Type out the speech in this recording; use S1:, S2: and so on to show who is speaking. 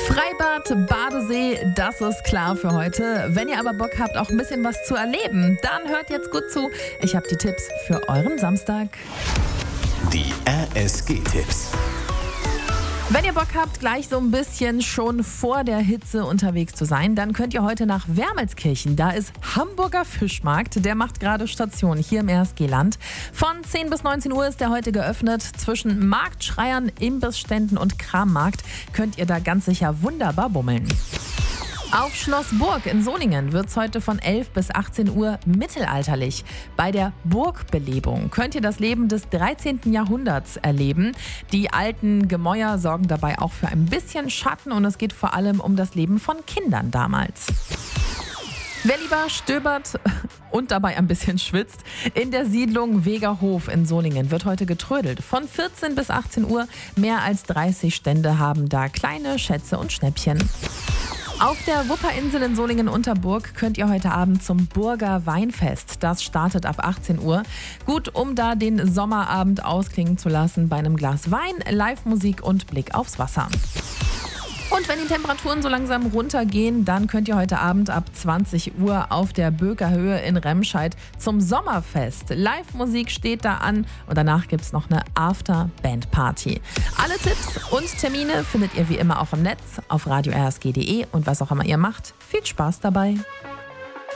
S1: Freibad, Badesee, das ist klar für heute. Wenn ihr aber Bock habt, auch ein bisschen was zu erleben, dann hört jetzt gut zu. Ich habe die Tipps für euren Samstag.
S2: Die RSG-Tipps.
S1: Wenn ihr Bock habt, gleich so ein bisschen schon vor der Hitze unterwegs zu sein, dann könnt ihr heute nach Wermelskirchen. Da ist Hamburger Fischmarkt. Der macht gerade Station hier im RSG-Land. Von 10 bis 19 Uhr ist der heute geöffnet. Zwischen Marktschreiern, Imbissständen und Krammarkt könnt ihr da ganz sicher wunderbar bummeln. Auf Schloss Burg in Solingen wird es heute von 11 bis 18 Uhr mittelalterlich. Bei der Burgbelebung könnt ihr das Leben des 13. Jahrhunderts erleben. Die alten Gemäuer sorgen dabei auch für ein bisschen Schatten und es geht vor allem um das Leben von Kindern damals. Wer lieber stöbert und dabei ein bisschen schwitzt, in der Siedlung Wegerhof in Solingen wird heute getrödelt. Von 14 bis 18 Uhr mehr als 30 Stände haben da kleine Schätze und Schnäppchen. Auf der Wupperinsel in Solingen-Unterburg könnt ihr heute Abend zum Burger Weinfest. Das startet ab 18 Uhr. Gut, um da den Sommerabend ausklingen zu lassen bei einem Glas Wein, Live-Musik und Blick aufs Wasser. Und wenn die Temperaturen so langsam runtergehen, dann könnt ihr heute Abend ab 20 Uhr auf der Böker-Höhe in Remscheid zum Sommerfest. Live-Musik steht da an und danach gibt es noch eine After-Band-Party. Alle Tipps und Termine findet ihr wie immer auch im Netz auf radio-rsg.de und was auch immer ihr macht. Viel Spaß dabei!